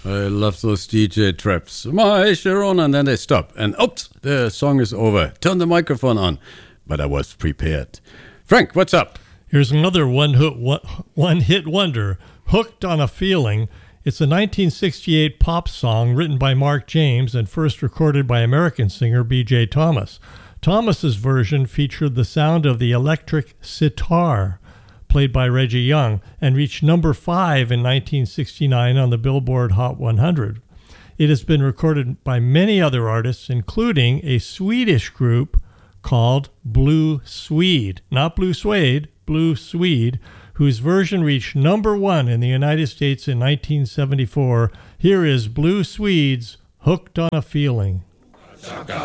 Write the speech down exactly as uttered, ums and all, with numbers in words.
I love those D J traps. My Sharon, and then they stop. And oops, the song is over. Turn the microphone on. But I was prepared. Frank, what's up? Here's another one-hit one hit wonder, Hooked on a Feeling. It's a nineteen sixty-eight pop song written by Mark James and first recorded by American singer B J Thomas. Thomas's version featured the sound of the electric sitar, played by Reggie Young, and reached number five in nineteen sixty-nine on the Billboard Hot one hundred. It has been recorded by many other artists, including a Swedish group called Blue Swede, not Blue Suede, Blue Swede, whose version reached number one in the United States in nineteen seventy-four. Here is Blue Swede's Hooked on a Feeling.